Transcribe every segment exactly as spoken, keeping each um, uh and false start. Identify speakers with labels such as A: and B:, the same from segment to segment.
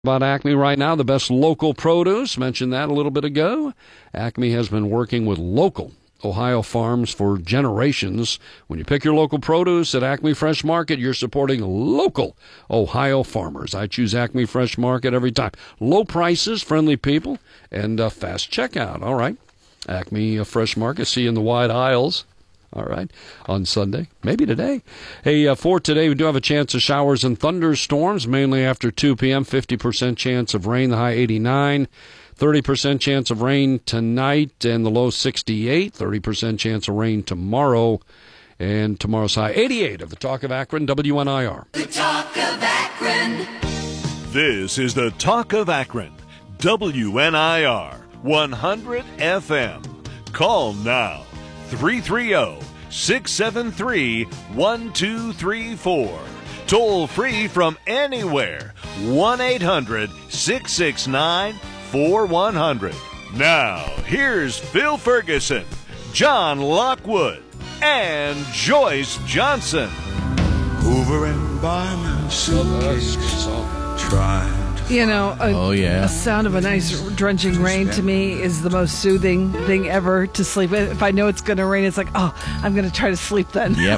A: About Acme right now, the best local produce. Mentioned that a little bit ago. Acme has been working with local Ohio farms for generations. When you pick your local produce at Acme Fresh Market, you're supporting local Ohio farmers. I choose Acme Fresh Market every time. Low prices, friendly people, and uh, fast checkout. All right. Acme Fresh Market. See you in the wide aisles. All right, on Sunday, maybe today. Hey, uh, for today, we do have a chance of showers and thunderstorms, mainly after two p.m., fifty percent chance of rain, the high eighty-nine, thirty percent chance of rain tonight, and the low sixty-eight, thirty percent chance of rain tomorrow, and tomorrow's high eighty-eight of the Talk of Akron, W N I R.
B: The Talk of Akron.
C: This is the Talk of Akron, W N I R, one hundred F M. Call now. three three zero, six seven three, one two three four. Toll free from anywhere. one eight hundred, six six nine, four one zero zero. Now, here's Phil Ferguson, John Lockwood, and Joyce Johnson.
D: Over and by my suitcase, trying to
E: You know, a,
F: oh, yeah.
E: a sound of a nice drenching rain to me is the most soothing thing ever to sleep. If I know it's going to rain, it's like, oh, I'm going to try to sleep then.
F: Yep.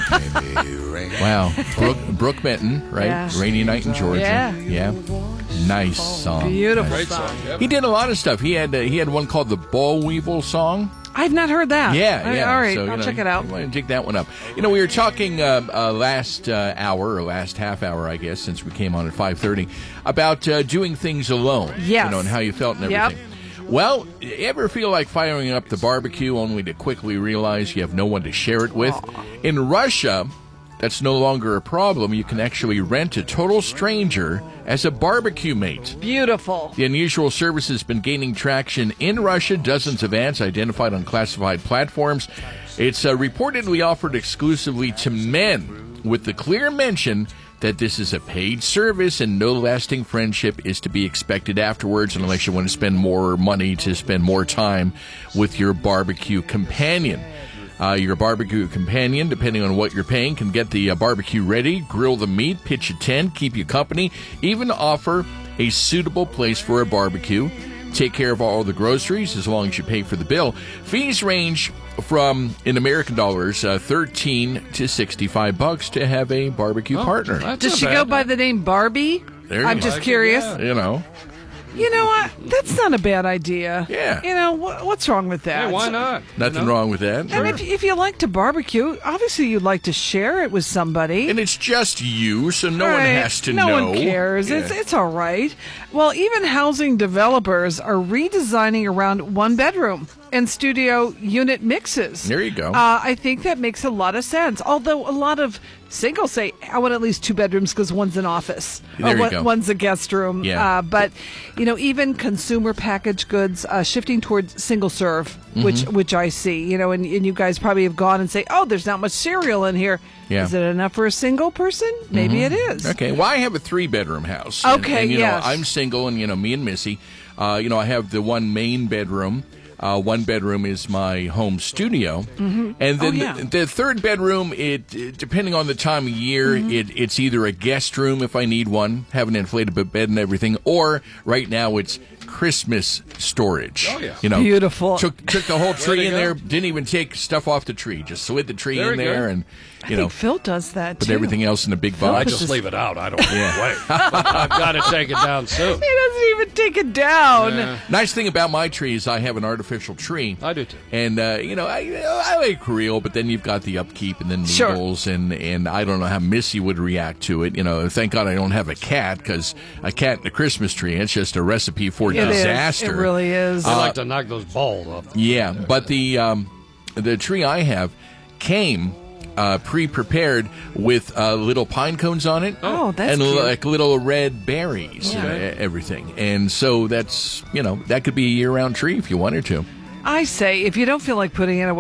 F: Wow. Brooke, Brooke Benton, right?
E: Yeah.
F: Rainy Night in Georgia.
E: Yeah.
F: Yeah. Nice song.
E: Beautiful
F: nice.
E: song.
A: Yep.
F: He did a lot of stuff. He had uh, he had one called the Ball Weevil song.
E: I've not heard that.
F: Yeah,
E: I-
F: yeah.
E: All right,
F: So, you
E: I'll
F: know,
E: check it out.
F: you want to dig that one up. You know, we were talking uh, uh, last uh, hour, or last half hour, I guess, since we came on at five thirty, about uh, doing things alone.
E: Yes.
F: You know, and how you felt and
E: Yep.
F: everything. Well, you ever feel like firing up the barbecue only to quickly realize you have no one to share it with? Aww. In Russia, that's no longer a problem. You can actually rent a total stranger as a barbecue mate.
E: Beautiful.
F: The unusual service has been gaining traction in Russia. Dozens of ads identified on classified platforms. It's uh, reportedly offered exclusively to men, with the clear mention that this is a paid service and no lasting friendship is to be expected afterwards unless you want to spend more money to spend more time with your barbecue companion. Uh, your barbecue companion, depending on what you're paying, can get the uh, barbecue ready, grill the meat, pitch a tent, keep you company, even offer a suitable place for a barbecue, take care of all the groceries as long as you pay for the bill. Fees range from, in American dollars, uh, thirteen to sixty-five bucks to have a barbecue
A: Oh,
F: partner.
A: that's
E: Does
A: not
E: she
A: bad.
E: go by the name Barbie?
F: There you
E: I'm
F: go.
E: just curious.
A: Yeah.
F: You know,
E: You know what? That's not a bad idea.
F: Yeah.
E: You know, wh- what's wrong with that?
A: Hey, why not?
F: nothing
A: You know?
F: wrong with that.
E: And if, if you like to barbecue, obviously you'd like to share it with somebody.
F: And it's just you, so no one
E: Right.
F: has to
E: no
F: know.
E: No one cares.
F: Yeah.
E: It's it's all right. Well, even housing developers are redesigning around one bedroom and studio unit mixes.
F: There you go.
E: Uh, I think that makes a lot of sense. Although a lot of singles say, I want at least two bedrooms because one's an office.
F: There
E: or
F: you
E: one,
F: go.
E: One's a guest room.
F: Yeah.
E: Uh, but, you know, even consumer packaged goods uh, shifting towards single serve,
F: Mm-hmm.
E: which which I see. You know, and, and you guys probably have gone and say, oh, there's not much cereal in here.
F: Yeah.
E: Is it enough for a single person? Maybe
F: Mm-hmm.
E: it is.
F: Okay, well, I have a three-bedroom house. And-
E: Okay,
F: and, you
E: yes.
F: know, I'm single, and, you know, me and Missy, uh, you know, I have the one main bedroom. Uh, one bedroom is my home studio. Mm-hmm. And then
E: Oh, yeah.
F: the, the third bedroom, it, it depending on the time of year,
E: Mm-hmm.
F: it, it's either a guest room if I need one, have an inflatable bed and everything, or right now it's Christmas storage.
A: Oh, yeah.
F: You know,
E: Beautiful.
F: Took, took the whole tree
A: to
F: in
A: go.
F: there, didn't even take stuff off the tree, just slid the tree
A: Very
F: in there
A: good.
F: and,
E: I
F: you
E: think
F: know,
E: Phil does that,
F: put
E: too.
F: everything else in a big
E: Phil
A: I
F: box.
E: puts
A: just
E: his-
A: leave it out. I don't yeah. wait. I've got to take it down soon.
E: He doesn't even take it down.
A: Yeah.
F: Nice thing about my tree is I have an artificial tree.
A: I do too.
F: And, uh, you know, I, I like real, but then you've got the upkeep and then
E: Sure.
F: needles, and, and I don't know how Missy would react to it. You know, thank God I don't have a cat, because a cat in a Christmas tree, it's just a recipe for
E: It is.
F: disaster.
E: It really is.
A: I like to knock those balls off.
F: Yeah, but the um, the tree I have came uh, pre-prepared with uh, little pine cones on it.
E: Oh, that's
F: and
E: cute.
F: like little red berries
E: Yeah.
F: and uh, everything. And so that's, you know, that could be a year-round tree if you wanted to.
E: I say, if you don't feel like putting it away,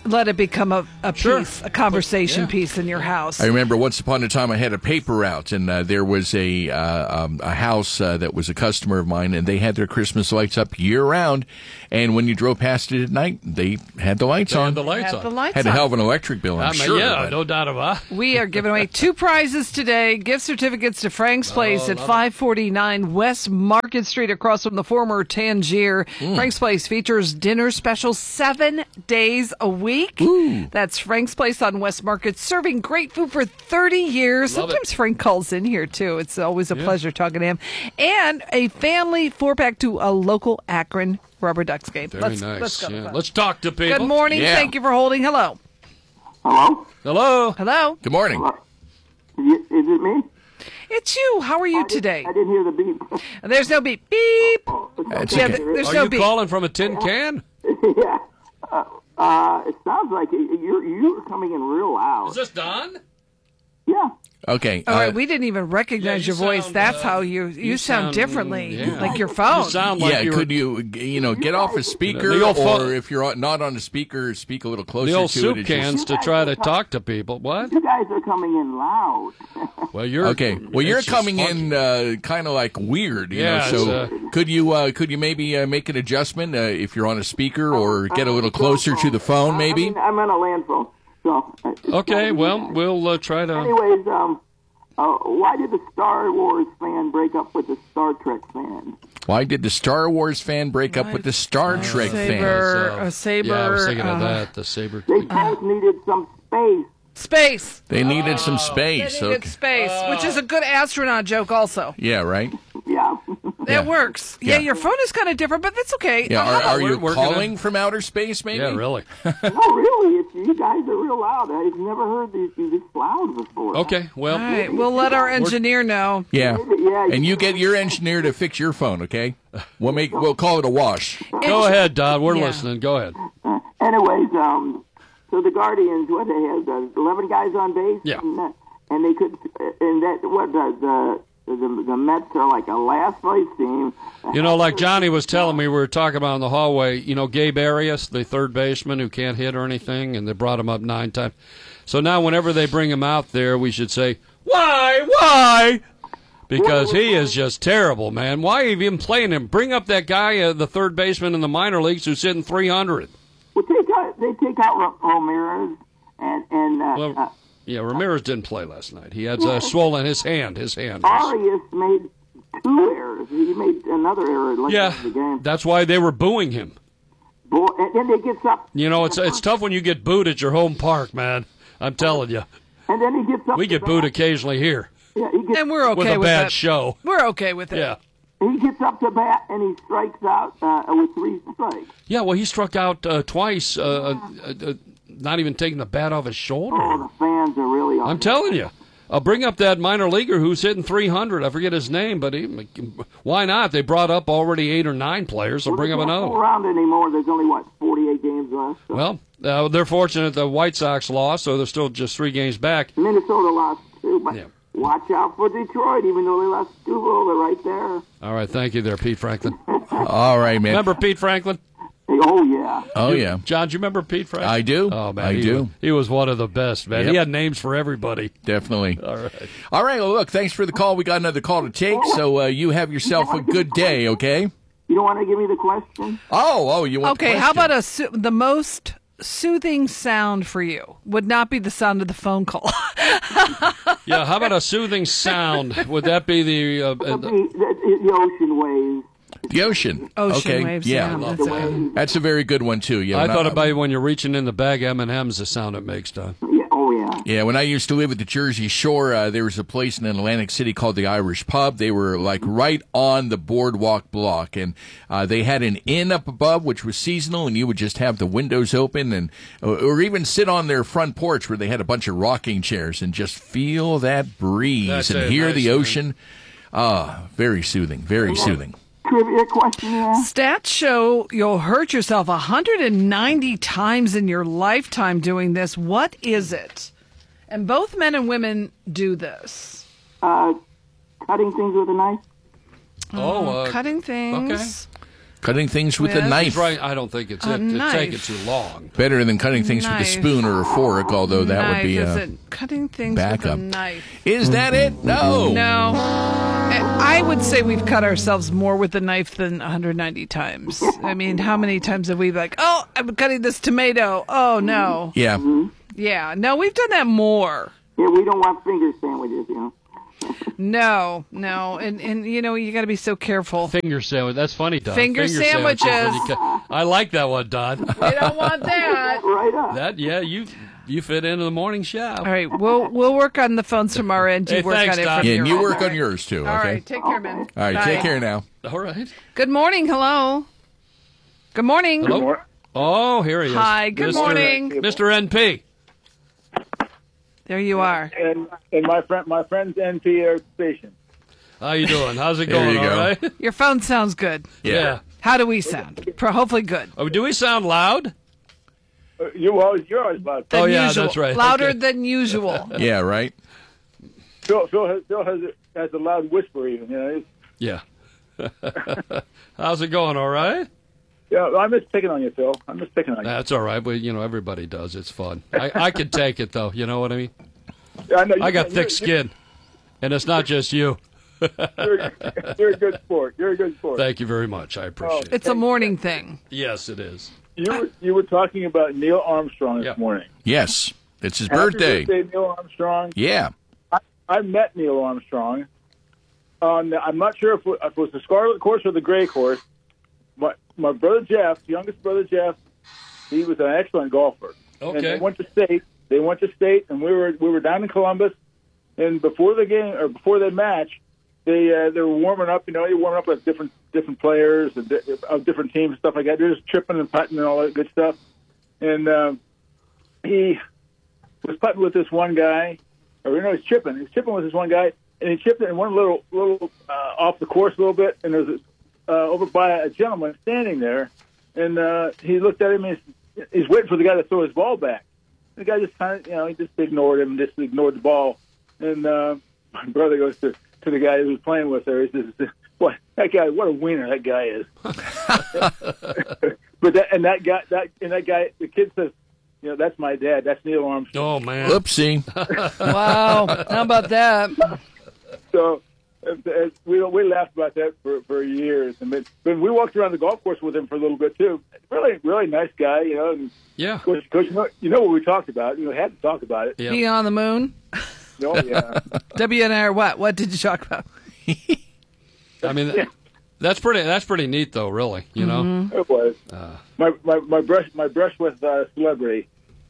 E: let it become a, a
A: Sure.
E: piece, a conversation
A: Yeah.
E: piece in your house.
F: I remember once upon a time I had a paper route, and uh, there was a uh, um, a house uh, that was a customer of mine, and they had their Christmas lights up year round. And when you drove past it at night, they had the lights
A: They
F: on.
A: had the lights
E: Have
A: on.
E: the lights
F: Had a
E: on.
F: hell of an electric bill, I'm
A: I mean,
F: sure.
A: yeah,
F: but-
A: no doubt about it.
E: We are giving away two prizes today. Gift certificates to Frank's Place
A: Oh,
E: at five forty-nine West Market Street across from the former Tangier.
A: Mm.
E: Frank's Place features dinner specials seven days a week. That's Frank's Place on West Market, serving great food for thirty years.
A: Love it.
E: Sometimes Frank calls in here, too. It's always a pleasure talking to him. And a family four-pack to a local Akron Rubber Ducks game.
A: Very
E: let's,
A: nice.
E: Let's go. to
A: yeah.
E: that.
A: Let's talk to people.
E: Good morning.
F: Yeah.
E: Thank you for holding. Hello.
G: Hello?
A: Hello.
E: Hello.
F: Good morning.
G: Is it- is it me?
E: It's you. How are you today?
G: I didn't hear the beep.
E: There's no beep. Beep.
F: That's
E: Yeah,
F: okay.
E: th- there's
A: Are
E: no
A: you
E: beep.
A: calling from a tin can?
G: yeah. Uh, uh, it sounds like you- you're, you're coming in real loud.
A: Is this Don?
G: Yeah.
F: Okay.
E: All right,
F: uh,
E: we didn't even recognize
A: you
E: your voice.
A: sound,
E: That's
A: uh,
E: how you you,
A: you
E: sound,
A: sound-
E: differently,
A: yeah.
E: like your phone.
A: You sound like
F: yeah,
A: you're,
F: could you, you know, get off a speaker,
A: The old
F: or
A: phone-
F: if you're not on a speaker, speak a little closer
A: the old
F: to
A: soup
F: it. as you-
A: cans to try to talk to people. What?
G: You guys are coming in loud.
A: Well, you're
F: Okay. Well, you're
A: it's just
F: coming
A: funky.
F: in uh, kind of like weird, you
A: Yeah,
F: know.
A: it's,
F: So
A: uh,
F: could you uh, could you maybe uh, make an adjustment uh, if you're on a speaker, or get a little closer to the phone,
G: I
F: maybe?
G: mean, I'm on a land phone. So, uh, it's
A: Okay,
G: gotta be
A: well,
G: that.
A: we'll uh, try to.
G: Anyways, um, uh, why did the Star Wars fan break up with the Star Trek fan?
F: Why did the Star Wars fan break up with the Star Trek fan?
E: Saber,
A: So,
E: a saber.
A: Yeah, I was thinking of
E: uh,
A: that. The saber.
G: They both needed some space.
E: Space.
F: They needed some
E: They
F: space.
E: needed
F: Okay.
E: space, which is a good astronaut joke, also.
F: Yeah, right.
G: Yeah.
E: That works. Yeah,
F: Yeah.
E: your phone is kind of different, but that's okay.
F: Yeah,
E: Uh, how
F: are,
E: about-
F: are you
A: We're working
F: calling
A: on-
F: from outer space? Maybe.
A: Yeah, really.
G: No, really, it's, you guys are real loud. I've never heard these this loud before.
A: Okay, well,
E: All right, we'll let our engineer know.
F: Yeah.
G: Yeah,
F: And you get your engineer to fix your phone, okay? We'll make we'll call it a wash.
A: go ahead, Don. We're
E: Yeah.
A: listening. Go ahead.
G: Uh, anyways, um, so the Guardians, what they had, uh, eleven guys on base.
A: Yeah.
G: And, uh, and they could, and that what the the. The, the Mets are like a last place team.
A: You know, like Johnny was telling me, we were talking about in the hallway, you know, Gabe Arias, the third baseman who can't hit or anything, and they brought him up nine times. So now whenever they bring him out there, we should say, why, why? Because he is just terrible, man. Why even playing him? Bring up that guy, uh, the third baseman in the minor leagues who's hitting three hundred.
G: Well, take out they take out Ra- Ramirez and and uh,
A: Well,
G: uh,
A: yeah, Ramirez didn't play last night. He had uh, swollen his hand. His hand.
G: uh,
A: was-
G: Arias made two errors. He made another error late
A: Yeah,
G: in the game.
A: that's why they were booing him.
G: Boy, and then they gets up.
A: You know, it's it's tough when you get booed at your home park, man. I'm telling you.
G: And then he gets up.
A: We
G: to
A: get
G: bat.
A: booed occasionally here
G: Yeah, he gets,
E: And we're okay
A: with a
E: with
A: bad
E: it.
A: show.
E: We're okay with it.
A: Yeah.
G: he gets up to bat and he strikes out uh, with three strikes.
A: Yeah, well, he struck out uh, twice, uh, uh, uh, not even taking the bat off his shoulder.
G: Oh, the fans are really. On
A: I'm telling you. I'll bring up that minor leaguer who's hitting three hundred. I forget his name, but he, why not? They brought up already eight or nine players, so
G: Well,
A: bring
G: they
A: up
G: can't
A: another
G: go
A: one.
G: around anymore. There's only what forty-eight games left. So.
A: Well, uh, they're fortunate the White Sox lost, so they're still just three games back.
G: Minnesota lost too, but
A: Yeah.
G: watch out for Detroit. Even though they lost two, well, they're right there.
A: All right, thank you there, Pete Franklin.
F: All right, man.
A: Remember Pete Franklin?
G: Oh yeah.
F: Oh yeah.
A: John, do you remember Pete Franklin?
F: I do.
A: Oh, man.
F: I
A: he
F: do.
A: Was, he was one of the best, man.
F: Yep.
A: He had names for everybody.
F: Definitely.
A: All right.
F: All right. Well, look. Thanks for the call. We got another call to take, so uh, you have yourself a good day. Okay.
G: You don't want to give me the question?
F: Oh, oh, you want? the
E: Okay, how
F: question.
E: about a so- the most soothing sound for you would not be the sound of the phone call.
A: Yeah, how about a soothing sound? Would that be the... Uh,
G: The,
A: uh,
G: the, the ocean waves.
F: the ocean?
E: Ocean
F: okay.
E: waves.
F: Yeah.
E: Yeah,
G: The
E: that's it.
G: waves.
F: That's a very good one too. Yeah.
A: I
F: when
A: thought about when you're reaching in the bag M and M's, the sound it makes, Don.
G: Yeah. Oh yeah.
F: Yeah, when I used to live at the Jersey Shore, uh, there was a place in Atlantic City called the Irish Pub. They were like right on the boardwalk block, and uh, they had an inn up above, which was seasonal, and you would just have the windows open, and or even sit on their front porch where they had a bunch of rocking chairs and just feel that breeze
A: That's
F: and
A: it,
F: hear
A: nice,
F: the
A: man.
F: ocean. Ah, very soothing, very soothing.
G: Trivia question. Yeah.
E: Stats show you'll hurt yourself one hundred ninety times in your lifetime doing this. What is it? And both men and women do this.
G: Uh, cutting things with a knife.
A: Oh, uh,
E: Cutting things.
F: Cutting things with a
E: With-
F: knife.
A: He's right. I don't think it's
E: A
A: it. It's
E: knife.
A: taking too long.
F: Better than cutting things with a
E: Knife.
F: spoon or a fork, although that
E: knife,
F: would be
E: is
F: a
E: it cutting things
F: backup.
E: with a knife?
F: Is that it? No.
E: No. I would say we've cut ourselves more with a knife than one hundred ninety times. I mean, how many times have we been like, oh, I'm cutting this tomato. Oh, no.
F: Yeah.
E: Yeah. No, we've done that more.
G: Yeah, we don't want finger sandwiches, you know.
E: No, no. And, and you know, you got to be so careful.
A: Finger sandwich. That's funny, Don.
E: Finger
A: sandwiches when
E: sandwiches.
A: you cut- I like that one, Don.
E: We don't want that.
G: Right up.
A: That yeah, you you fit into the morning show.
E: All right, we'll we'll work on the phones from our end. You
A: Hey,
E: work
A: thanks,
E: on it
A: Doc.
E: from
F: Yeah,
E: your
F: and you
E: end.
F: work on yours too, okay?
E: All right, take care, man.
F: All right,
E: Bye.
F: take care now.
A: All right.
E: Good morning. Hello. Good morning.
A: Hello. Oh, here he is.
E: Hi, good
A: Mister
E: morning.
A: Mister N P.
E: There you are.
H: and and my friend my friend's N P Air Station.
A: How you doing? How's it
F: There
A: going?
F: you
A: All
F: go.
A: right.
E: Your phone sounds good.
A: Yeah.
E: How do we sound? Pro- hopefully good.
A: Oh, do we sound loud?
H: Uh, You always you're always about
A: Oh,
E: Than
A: yeah,
E: usual.
A: that's right.
E: Louder
A: Okay.
E: than usual.
F: Yeah, right?
H: Phil. Phil has Phil has a, has a loud whisper even. You know. It's-
A: Yeah. How's it going? All right.
H: Yeah, I'm just picking on you, Phil. I'm just picking on you.
A: That's all right. But you know, everybody does. It's fun. I, I can take it though. You know what I mean?
H: I, know you,
A: I got
H: you're-
A: thick skin, and it's not just you.
H: You're, you're a good sport. You're a good sport.
A: Thank you very much. I appreciate it.
E: It's a morning thing.
A: Yes, it is.
H: You were you were talking about Neil Armstrong this
A: Yeah.
H: morning.
F: Yes. It's his
H: Happy
F: birthday.
H: birthday, Neil Armstrong.
F: Yeah.
H: I met Neil Armstrong on the, I'm not sure if it, if it was the Scarlet Course or the Gray Course. My my brother Jeff, youngest brother Jeff, he was an excellent golfer. And
A: Okay.
H: they went to state. They went to state, and we were we were down in Columbus. And before the game or before the match, they uh, they were warming up. You know, you warming up with different different players and di- of different teams and stuff like that. They're just chipping and putting and all that good stuff. And um, he was putting with this one guy, or you know, he's chipping. He's chipping with this one guy, and he chipped it and went a little little uh, off the course a little bit. And there was uh, over by a gentleman standing there, and uh, he looked at him and he's, he's waiting for the guy to throw his ball back. The guy just kind of, you know, he just ignored him, just ignored the ball. And uh, my brother goes to, to the guy who was playing with her. He says, "What that guy? What a wiener that guy is!" but that and that guy, that and that guy, the kid says, "You know, that's my dad. That's Neil Armstrong."
A: Oh man.
F: Oopsie.
E: Wow. How about that?
H: So uh, uh, we we laughed about that for, for years. And but, but we walked around the golf course with him for a little bit too. Really, really nice guy, you know. And
A: Yeah.
H: of course, coach, you know, you know what we talked about. You know, had to talk about it.
A: Yeah.
E: Be on the moon?
H: Oh yeah.
E: W N R what? What did you talk about?
A: I mean, that's pretty. That's pretty neat, though. Really, you know.
E: Mm-hmm.
H: It was my, my my brush my brush with uh, celebrity,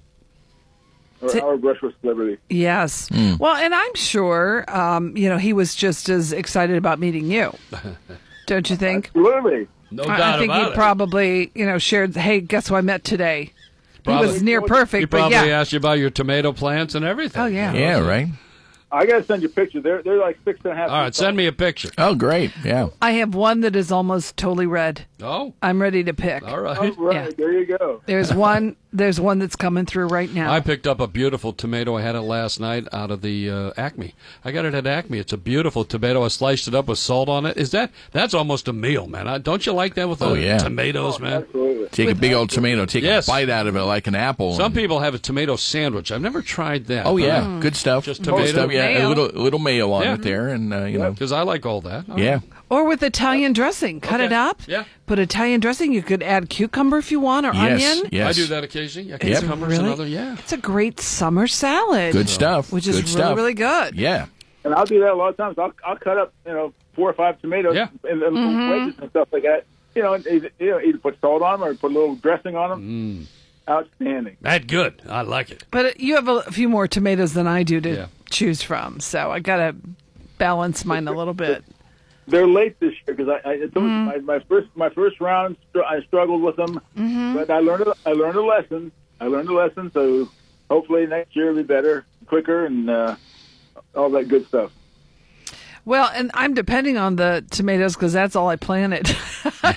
H: or
E: T-
H: our brush with celebrity.
E: Yes. Well, and I'm sure, um, you know, he was just as excited about meeting you. Don't you think?
H: Absolutely.
A: No
E: I-
A: doubt
E: I think
A: about
E: he
A: it.
E: probably, you know, shared, hey, guess who I met today?
A: Probably-
E: He was near
A: He
E: perfect, but
A: probably
E: yeah.
A: asked you about your tomato plants and everything.
E: Oh, yeah.
F: Yeah, right?
H: I gotta send you a picture. They're they're like six and a half.
A: All right, send me a picture.
F: Oh, great. Yeah.
E: I have one that is almost totally red.
A: Oh,
E: I'm ready to pick.
A: all right.
H: Oh, right,
E: Yeah.
H: there you go.
E: There's one. There's one that's coming through right now.
A: I picked up a beautiful tomato. I had it last night out of the uh, Acme. I got it at Acme. It's a beautiful tomato. I sliced it up with salt on it. Is that that's almost a meal, man? I, don't you like that with
F: Oh,
A: the
F: yeah.
A: tomatoes, man?
H: Absolutely.
F: Take a big old tomato, take
A: Yes.
F: a bite out of it like an apple.
A: Some
F: and-
A: people have a tomato sandwich. I've never tried that.
F: Oh, yeah. Good stuff.
A: Just
F: Good
A: tomato?
F: stuff. Yeah,
E: Mayo.
F: a little, a little mayo on
A: Yeah.
F: it there, and, uh, you know.
A: because I like all that. All
F: Yeah.
A: right.
E: Or with Italian dressing. Cut
A: Okay.
E: it up.
A: Yeah.
E: Put Italian dressing. You could add cucumber if you want, or
F: Yes.
E: onion.
F: Yes.
A: I do that occasionally. Yeah,
F: Yep.
A: cucumbers
E: Really?
A: and other. Yeah.
E: It's a great summer salad.
F: Good stuff.
E: Which is
F: Good
E: really,
F: stuff.
E: really good.
F: Yeah.
H: And I'll do that a lot of times. I'll I'll cut up you know four or five tomatoes
A: Yeah.
H: and, and
E: Mm-hmm.
H: wedges and stuff like that. You know, and either, you know, either put salt on them or put a little dressing on them. Outstanding.
A: That good. I like it.
E: But you have a few more tomatoes than I do to
A: Yeah.
E: choose from, so I got to balance mine a little bit.
H: They're late this year because I, I it's always my, my first my first round str- I struggled with them, but I learned a, I learned a lesson. I learned a lesson. So hopefully next year will be better, quicker, and uh, all that good stuff.
E: Well, and I'm depending on the tomatoes because that's all I planted.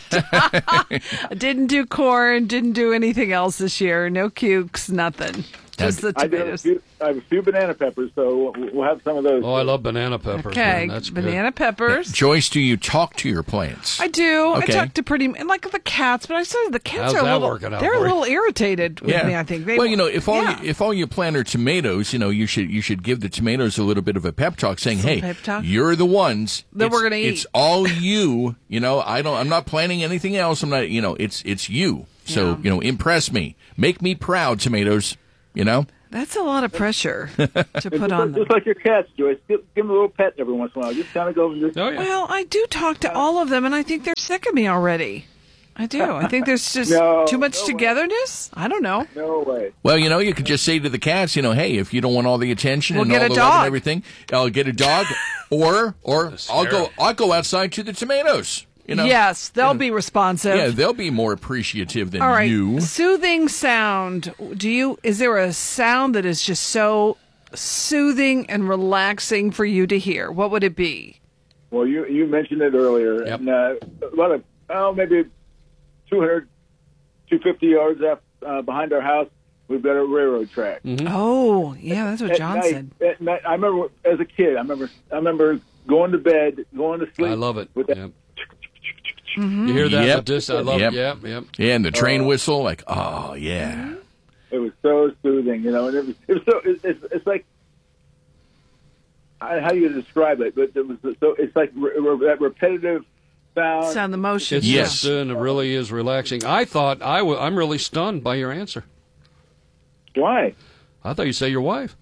E: I didn't do corn, didn't do anything else this year. No cukes, nothing. Just the
H: I, do have a
E: tomatoes.
H: few, I have a few banana peppers, so we'll we'll have some of those.
A: Oh, I love banana peppers.
E: Okay,
A: man. That's good.
E: banana peppers.
F: Joyce, do you talk to your plants?
E: I do.
F: Okay.
E: I talk to pretty and like the cats, but I say the cats
A: How's
E: are a
A: that
E: little.
A: working out
E: They're a
A: for you?
E: little irritated with me. I think. They,
F: well, you know, if all
E: yeah.
F: you, if all you plant are tomatoes, you know, you should you should give the tomatoes a little bit of a pep talk, saying,
E: Some
F: "Hey,
E: pep talk?
F: you're the ones
E: That
F: It's-
E: we're gonna eat."
F: It's all you. You know, I don't. I'm not planting anything else. I'm not. You know, it's it's you. So
E: Yeah.
F: you know, impress me, make me proud, tomatoes. You know."
E: That's a lot of pressure to
H: It's
E: put
H: just,
E: on them.
H: just like your cats, Joyce. Give, give them a little pet every once in a while. Just kind of go and just.
A: Oh, yeah.
E: Well, I do talk to all of them, and I think they're sick of me already. I do. I think there's just
H: No,
E: too much
H: no way.
E: togetherness. I don't know.
H: No way.
F: Well, you know, you could just say to the cats, you know, hey, if you don't want all the attention
E: We'll
F: and
E: get
F: all
E: a
F: the love
E: dog.
F: and everything, I'll get a dog, or or I'll go
A: scary.
F: I'll go outside to the tomatoes. You know,
E: Yes, they'll be responsive.
F: yeah, they'll be more appreciative than
E: All right.
F: you.
E: Soothing sound. Do you? Is there a sound that is just so soothing and relaxing for you to hear? What would it be?
H: Well, you you mentioned it earlier,
A: Yep.
H: and uh, about a oh maybe two hundred, two fifty yards up, uh, behind our house, we've got a railroad track.
E: Oh, yeah, that's what
H: At
E: John
H: night-
E: said.
H: at night, I remember as a kid. I remember. I remember going to bed, going to sleep.
A: I love it.
H: With that.
A: Yep.
E: Mm-hmm.
A: You hear that?
F: Yep.
A: But this, I love
F: Yep.
A: it. Yep, yep.
F: Yeah, and the train
H: Uh,
F: whistle, like, oh yeah.
H: It was so soothing, you know, and it was, it was so. It, it's, it's like. I, how do you describe it? But it was so. It's like re, re, that repetitive sound.
E: Sound the motion.
A: It's
F: Yes.
A: just, uh, and it really is relaxing. I thought I w- I'm really stunned by your answer.
H: Why?
A: I thought you'd say your wife.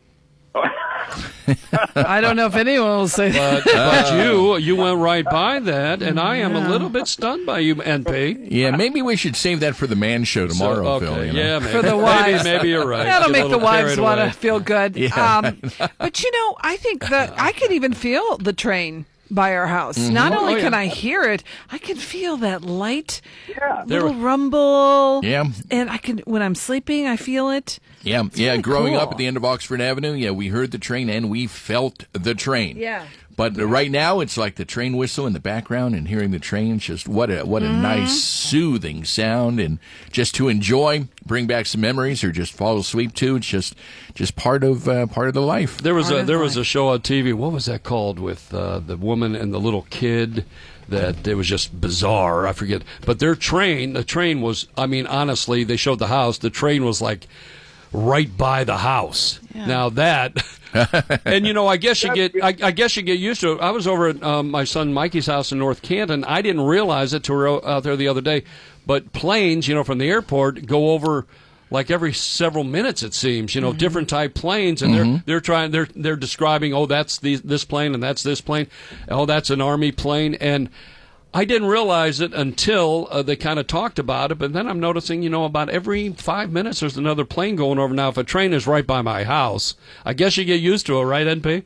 E: I don't know if anyone will say that.
A: But, but you you went right by that, and I am a little bit stunned by you, N P.
F: Yeah, maybe we should save that for the man show tomorrow,
A: So, okay,
F: Phil. You know?
A: yeah, maybe,
E: For the
A: maybe,
E: wives.
A: maybe you're right.
E: That'll
A: Get a
E: make the
A: little
E: wives
A: carried
E: want
A: away.
E: to feel good.
F: Yeah,
E: Um, but you know, I think that I can even feel the train by our house.
F: Mm-hmm.
E: Not only
A: Oh, yeah.
E: can I hear it, I can feel that light
H: Yeah.
E: little rumble.
F: Yeah.
E: And I can, when I'm sleeping, I feel it.
F: Yeah, yeah.
E: really
F: Growing
E: cool.
F: up at the end of Oxford Avenue, yeah, we heard the train and we felt the train.
E: Yeah.
F: But uh, right now, it's like the train whistle in the background and hearing the train. It's just what a what a
E: Mm-hmm.
F: nice, soothing sound, and just to enjoy, bring back some memories, or just fall asleep to. It's just just part of uh, part of the life.
A: There was
E: Part
A: a
E: of
A: there was
E: life.
A: a show on T V. What was that called with uh, the woman and the little kid? That it was just bizarre. I forget. But their train, the train was. I mean, honestly, they showed the house. The train was like right by the house.
E: Yeah.
A: Now that. And you know, I guess you get, I, I guess you get used to it. I was over at um, my son Mikey's house in North Canton. I didn't realize it till we were out there the other day. But planes, you know, from the airport go over like every several minutes. It seems, you know, different type planes, and they're they're trying, they're they're describing, oh, that's the, this plane, and that's this plane, oh, that's an Army plane, and I didn't realize it until uh, they kind of talked about it, but then I'm noticing, you know, about every five minutes there's another plane going over. Now, if a train is right by my house, I guess you get used to it, right, N P?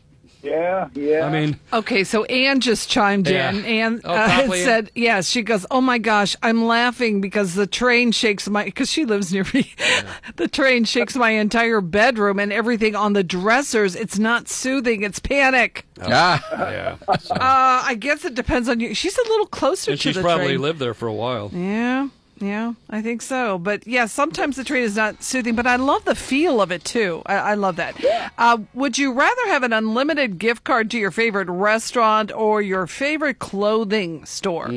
H: Yeah, yeah.
A: I mean,
E: Okay, so Anne just chimed
A: Yeah.
E: in. Anne
A: Oh,
E: uh,
A: Copley?
E: said, yes, she goes, oh my gosh, I'm laughing because the train shakes my, because she lives near me. The train shakes my entire bedroom and everything on the dressers. It's not soothing, it's panic.
F: Ah,
A: yeah. So-
E: Uh, I guess it depends on you. She's a little closer
A: and
E: to
A: she's
E: the
A: probably
E: train.
A: lived there for a while.
E: Yeah, yeah, I think so. But yeah, sometimes the train is not soothing, but I love the feel of it too. I, I love that. Uh, would you rather have an unlimited gift card to your favorite restaurant or your favorite clothing store?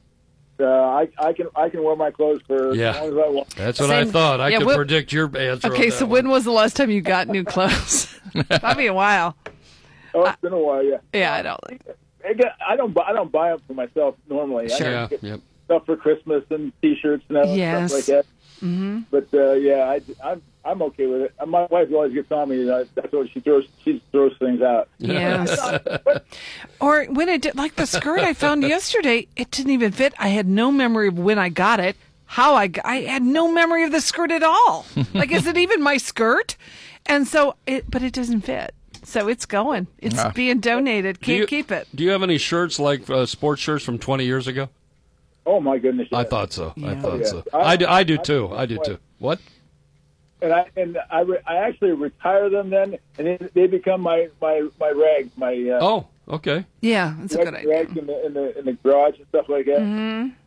H: uh, I, I can I can wear my clothes for
A: Yeah.
H: as long as I want.
A: That's what
E: Same-
A: I thought. I
E: yeah,
A: could
E: what-
A: predict your answer. on
E: Okay,
A: that
E: so
A: one.
E: when was the last time you got new clothes? Probably a while.
H: Oh, it's been a while. Yeah.
E: Yeah, I don't.
H: I, get, I don't. buy- I don't buy them for myself normally.
E: Sure.
H: I
A: Yeah,
H: get
A: yep.
H: stuff for Christmas and T-shirts and all
E: Yes.
H: stuff like that. Mm-hmm. But uh, yeah, I, I'm I'm okay with it. My wife always gets on me. You know, that's what she throws. She throws things out.
E: Yes. Or when it did, like the skirt I found yesterday, it didn't even fit. I had no memory of when I got it, how I got, I had no memory of the skirt at all. Like, is it even my skirt? And so it, but it doesn't fit. So it's going. It's
F: Ah.
E: being donated.
A: Do
E: Can't
A: you-
E: keep it.
A: Do you have any shirts like uh, sports shirts from twenty years ago?
H: Oh my goodness!
A: I
H: yeah.
A: thought so. I
E: Yeah.
A: thought
H: Yeah.
A: so.
H: I-
A: I do, I do
H: I-
A: too. I do too. What?
H: and I and I, re, I actually retire them then, and they, they become my my my rags, my uh,
A: Oh, okay.
E: Yeah, that's a
H: rag-
E: good idea.
H: rags in the in the in the garage and stuff like that.
E: Mm-hmm.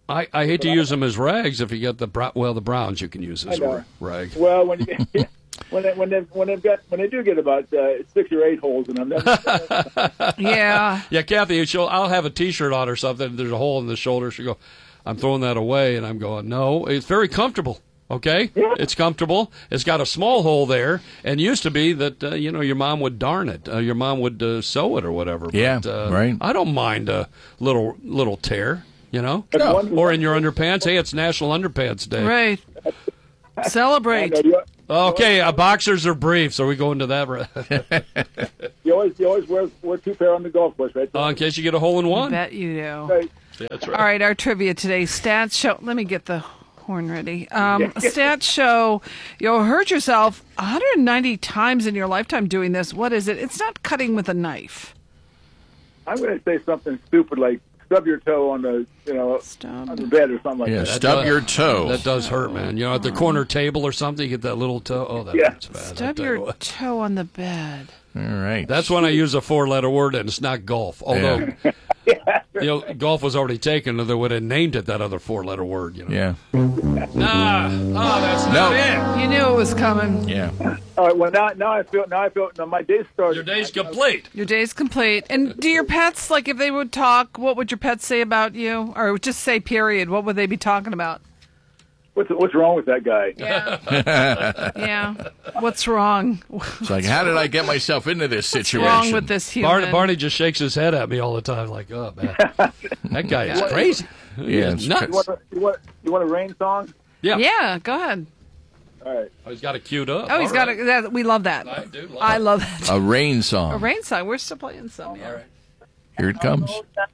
A: I, I hate to use them as rags. If you get the brow- well, the Browns you can use as
H: I know.
A: rag.
H: Well, when you, when they, when they when they've got when they do get about uh, six or eight holes in them, that's,
E: Yeah.
A: Yeah, Kathy, she'll, I'll have a T-shirt on or something. There's a hole in the shoulder. She'll go, I'm throwing that away, and I'm going, no, it's very comfortable. Okay,
H: Yeah.
A: It's comfortable. It's got a small hole there, and used to be that uh, you know your mom would darn it, uh, your mom would uh, sew it or whatever.
F: Yeah,
A: but, uh,
F: right.
A: I don't mind a little little tear, you know,
H: No. one-
A: or in your underpants. Hey, it's National Underpants Day.
E: Right.
H: I
E: Celebrate.
H: know, you,
A: Okay, uh, boxers or briefs? Are we going to that?
H: you always you always wear wear two pair on the golf course, right?
A: uh, in case you get a hole in one.
E: Bet you do.
H: Right.
A: Yeah, that's
E: All right, our trivia today. Stats show. Let me get the horn ready. Um, stats show you'll hurt yourself one hundred ninety times in your lifetime doing this. What is it? It's not cutting with a knife.
H: I'm going to say something stupid like stub your toe on the you know
E: Stub.
H: on the bed or something like
F: Yeah,
H: that.
F: stub
A: does-
F: your toe.
A: That does hurt, man. You know, at the corner table or something, you get that little toe. Oh, that
H: Yeah.
A: hurts bad. I
E: Stub
A: tell you
E: your
A: what.
E: toe on the bed.
F: All right.
A: That's when I use a four-letter word, and it's not golf. Although, you know, golf was already taken, or they would have named it that other four-letter word. You know.
F: Yeah.
A: Nah. Oh, that's
F: No.
A: not it.
E: You knew it was coming.
F: Yeah.
H: All right. Well, now now I feel now I feel now my day started.
A: Your day's complete.
E: Your day's complete. And do your pets, like, if they would talk, what would your pets say about you? Or just say period. What would they be talking about?
H: What's what's wrong with that guy?
E: Yeah. Yeah. What's wrong?
F: It's like, how did I get myself into this
E: What's
F: situation?
E: wrong with this human?
A: Barney, Barney just shakes his head at me all the time, like, oh, man. That guy is crazy.
F: Yeah,
A: He's
F: it's
A: nuts.
H: You want a, you want you want a rain song?
A: Yeah.
E: Yeah, go ahead.
H: All right.
A: Oh, he's got it queued up.
E: Oh, he's
A: All
E: got
A: right.
E: it. That, we love that.
A: I do love
E: I
A: it.
E: love that.
F: A rain song.
E: A rain song. We're still playing some. Yeah.
A: All right.
F: Here it comes.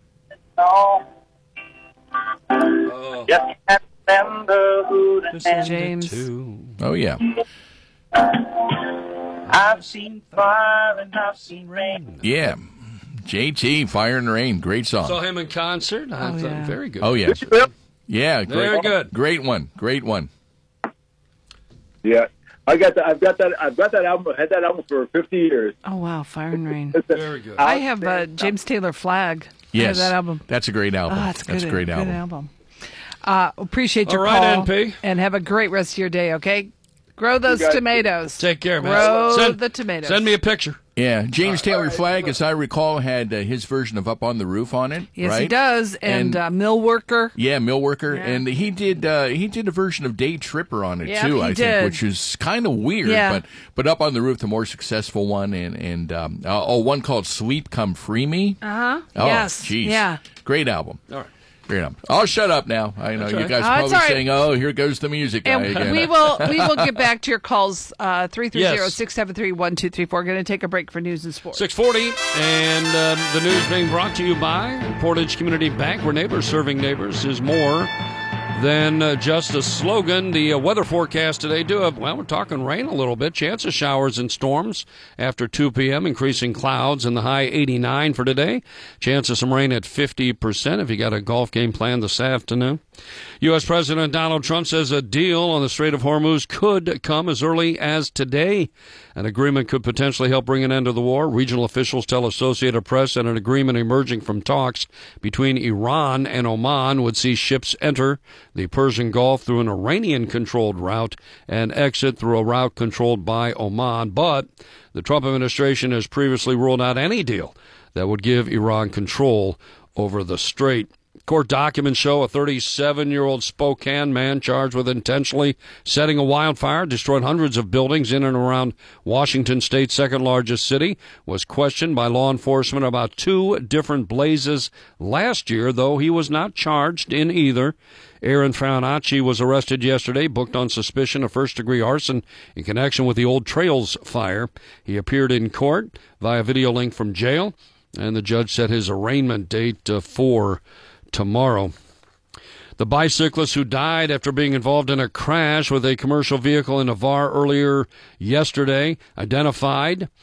E: This is James.
F: Oh, yeah.
I: I've seen fire and I've seen rain.
F: Yeah. J T, Fire and Rain. Great song.
A: Saw him in concert. I
E: Oh,
A: thought,
E: yeah.
A: Very good.
F: Oh, yeah. Yeah.
A: Very
F: Great,
A: good.
F: great one. Great one.
H: Yeah. I got that. I've got that. I've got that album. I had that album for fifty years.
E: Oh, wow. Fire and Rain.
A: Very good.
E: I have uh, James Taylor Flag. I
F: Yes.
E: have that album.
F: That's a great album.
E: Oh, that's good.
F: That's a great
E: good
F: album.
E: album. Uh, appreciate your
A: All right,
E: call.
A: N P.
E: And have a great rest of your day, okay? Grow those
H: guys-
E: tomatoes.
A: Take care, man.
E: Grow
A: Send,
E: the tomatoes.
A: send me a picture.
F: Yeah. James Taylor Flag, as I recall, had uh, his version of Up on the Roof on it.
E: Yes,
F: right?
E: he does. And,
F: And-
E: uh, Mill Worker.
F: Yeah, Millworker,
E: Yeah.
F: and he did uh, he did a version of Day Tripper on it
E: Yeah,
F: too.
E: he
F: I
E: did.
F: think, which is kind of weird,
E: Yeah.
F: but but Up on the Roof, the more successful one, and and um, uh, oh, one called Sleep Come Free Me.
E: Uh huh.
F: Oh,
E: yes.
F: jeez,
E: Yeah.
F: great album.
A: All right.
F: Great album. I'll shut up now. I know
A: That's
F: you
A: right.
F: guys
E: Oh,
F: are
E: it's
F: probably
E: all right.
F: saying, "Oh, here goes the music guy
E: And
F: again."
E: we will we will get back to your calls. Uh, three three zero
A: Yes.
E: six seven three one two three four. Going to take a break for news and sports.
A: six forty, and um, the news being brought to you by Portage Community Bank, where neighbors serving neighbors is more than uh, just a slogan. The uh, weather forecast today do have, well, we're talking rain a little bit. Chance of showers and storms after two p.m., increasing clouds, and the high eighty-nine for today. Chance of some rain at fifty percent if you got a golf game planned this afternoon. U S. President Donald Trump says a deal on the Strait of Hormuz could come as early as today. An agreement could potentially help bring an end to the war. Regional officials tell Associated Press that an agreement emerging from talks between Iran and Oman would see ships enter the Persian Gulf through an Iranian-controlled route and exit through a route controlled by Oman. But the Trump administration has previously ruled out any deal that would give Iran control over the strait. Court documents show a thirty-seven-year-old Spokane man charged with intentionally setting a wildfire, destroyed hundreds of buildings in and around Washington State's second-largest city, was questioned by law enforcement about two different blazes last year, though he was not charged in either. Aaron Faunacci was arrested yesterday, booked on suspicion of first-degree arson in connection with the Old Trails fire. He appeared in court via video link from jail, and the judge set his arraignment date uh, for tomorrow. The bicyclist who died after being involved in a crash with a commercial vehicle in Navarre earlier yesterday, identified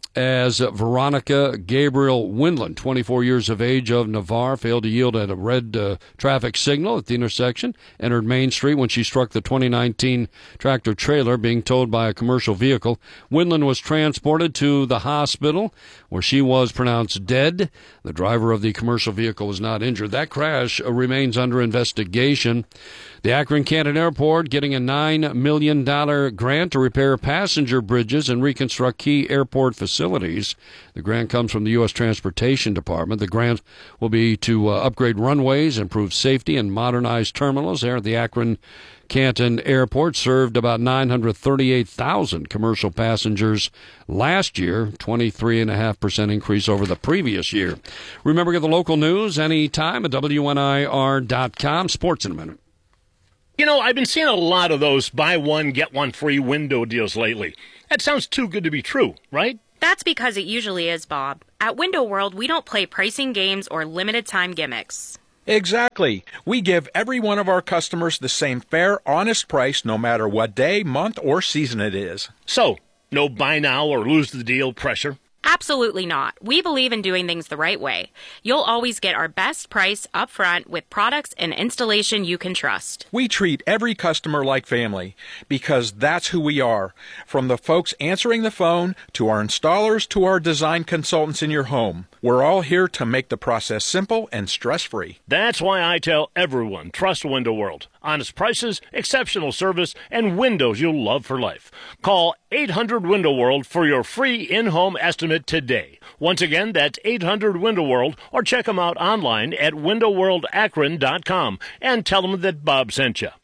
A: as Veronica Gabriel Windland, twenty-four years of age, of Navarre, failed to yield at a red uh, traffic signal at the intersection, entered Main Street when she struck the twenty nineteen tractor trailer being towed by a commercial vehicle. Windland was transported to the hospital where she was pronounced dead. The driver of the commercial vehicle was not injured. That crash uh, remains under investigation. The Akron-Canton Airport getting a nine million dollars grant to repair passenger bridges and reconstruct key airport facilities. The grant comes from the U S Transportation Department. The grant will be to uh, upgrade runways, improve safety, and modernize terminals there at the Akron-Canton Airport. Served about nine hundred thirty-eight thousand commercial passengers last year, twenty-three point five percent increase over the previous year. Remember, get the local news anytime at W N I R dot com. Sports in a minute.
J: You know, I've been seeing a lot of those buy one, get one free window deals lately. That sounds too good to be true, right?
K: That's because it usually is, Bob. At Window World, we don't play pricing games or limited time gimmicks.
L: Exactly. We give every one of our customers the same fair, honest price no matter what day, month, or season it is.
J: So, no buy now or lose the deal pressure?
K: Absolutely not. We believe in doing things the right way. You'll always get our best price up front with products and installation you can trust.
L: We treat every customer like family because that's who we are. From the folks answering the phone to our installers to our design consultants in your home. We're all here to make the process simple and stress-free.
J: That's why I tell everyone, trust Window World. Honest prices, exceptional service, and windows you'll love for life. Call eight hundred Window World for your free in-home estimate today. Once again, that's eight hundred Window World, or check them out online at window world akron dot com and tell them that Bob sent you.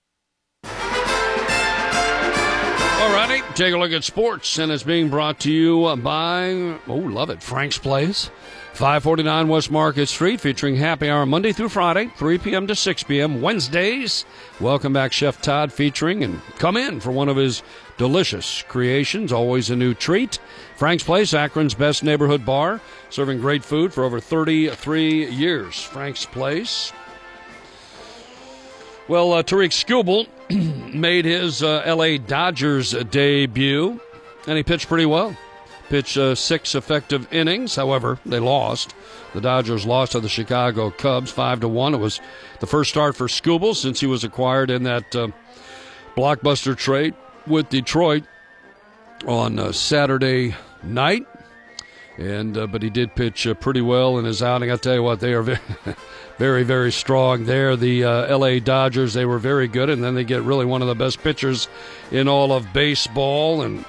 A: All righty, take a look at sports, and it's being brought to you by, oh, love it, Frank's Place, five forty-nine West Market Street, featuring happy hour Monday through Friday, three p.m. to six p.m. Wednesdays, welcome back Chef Todd featuring, and come in for one of his delicious creations, always a new treat. Frank's Place, Akron's best neighborhood bar, serving great food for over thirty-three years. Frank's Place. Well, uh, Tariq Skubal made his uh, L A Dodgers debut, and he pitched pretty well. Pitched uh, six effective innings. However, they lost. The Dodgers lost to the Chicago Cubs five to one. It was the first start for Skubal since he was acquired in that uh, blockbuster trade with Detroit on uh, Saturday night. And uh, but he did pitch uh, pretty well in his outing. I'll tell you what, they are very, very, very strong there. The uh, L A Dodgers, they were very good, and then they get really one of the best pitchers in all of baseball. And,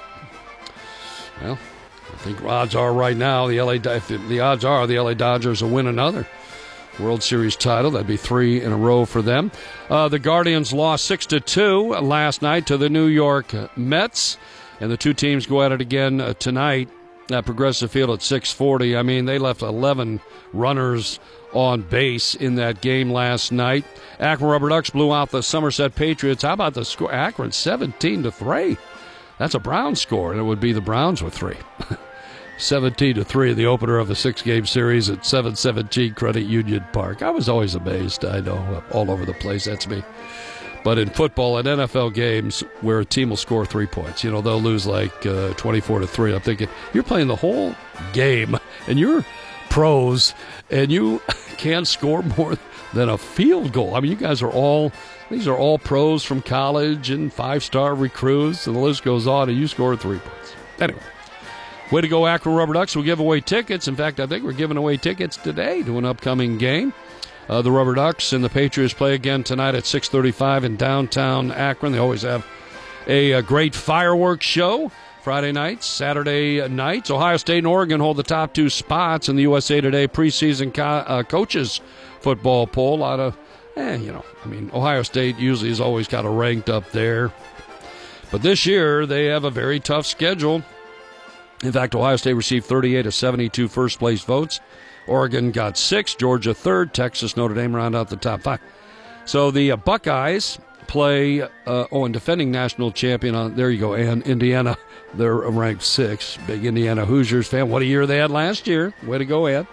A: well, I think odds are right now, the L A if the odds are the L A Dodgers will win another World Series title. That'd be three in a row for them. Uh, the Guardians lost six to two last night to the New York Mets, and the two teams go at it again uh, tonight at Progressive Field at six forty. I mean, they left eleven runners on base in that game last night. Akron Rubber Ducks blew out the Somerset Patriots. How about the score? Akron seventeen to three. That's a Browns score, and it would be the Browns with three. seventeen to three, the opener of the six-game series at seven seventeen Credit Union Park. I was always amazed. I know, all over the place. That's me. But in football and N F L games where a team will score three points, you know, they'll lose like uh, twenty-four to three. I'm thinking, you're playing the whole game, and you're pros, and you can't score more than a field goal. I mean, you guys are all, these are all pros from college and five-star recruits, and the list goes on, and you scored three points. Anyway, way to go, Akron Rubber Ducks. We'll give away tickets. In fact, I think we're giving away tickets today to an upcoming game. Uh, the Rubber Ducks and the Patriots play again tonight at six thirty-five in downtown Akron. They always have a, a great fireworks show Friday nights, Saturday nights. Ohio State and Oregon hold the top two spots in the U S A Today preseason co- uh, coaches football poll. A lot of, eh, you know, I mean, Ohio State usually is always kind of ranked up there. But this year, they have a very tough schedule. In fact, Ohio State received thirty-eight of seventy-two first-place votes. Oregon got six, Georgia third, Texas, Notre Dame round out the top five. So the uh, Buckeyes play, uh, oh, and defending national champion, on there you go, and Indiana, they're ranked six. Big Indiana Hoosiers fan. What a year they had last year. Way to go, Ed.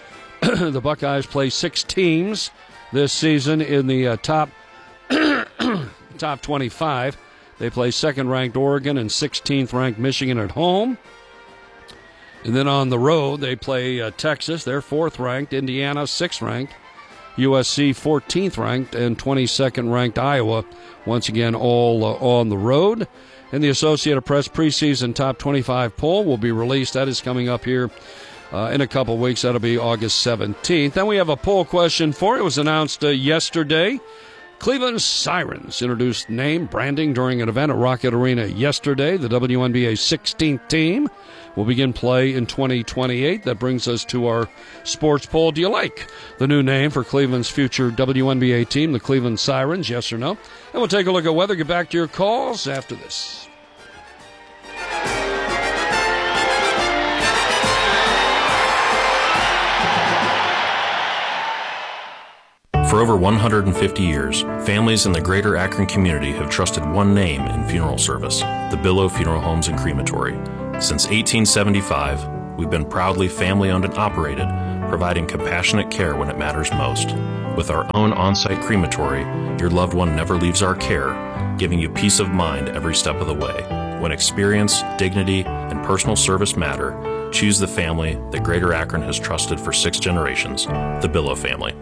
A: The Buckeyes play six teams this season in the uh, top top twenty-five. They play second-ranked Oregon and sixteenth-ranked Michigan at home. And then on the road, they play uh, Texas. They're fourth ranked. Indiana, sixth ranked. U S C, fourteenth ranked. And twenty-second ranked Iowa. Once again, all uh, on the road. And the Associated Press preseason top twenty-five poll will be released. That is coming up here uh, in a couple of weeks. That'll be August seventeenth. Then we have a poll question for you. It was announced uh, yesterday. Cleveland Sirens introduced name branding during an event at Rocket Arena yesterday. The W N B A sixteenth team will begin play in twenty twenty-eight. That brings us to our sports poll. Do you like the new name for Cleveland's future W N B A team, the Cleveland Sirens? Yes or no? And we'll take a look at weather. Get back to your calls after this.
M: For over one hundred fifty years, families in the greater Akron community have trusted one name in funeral service, the Billow Funeral Homes and Crematory. Since eighteen seventy-five, we've been proudly family-owned and operated, providing compassionate care when it matters most. With our own on-site crematory, your loved one never leaves our care, giving you peace of mind every step of the way. When experience, dignity, and personal service matter, choose the family that Greater Akron has trusted for six generations, the Billow family.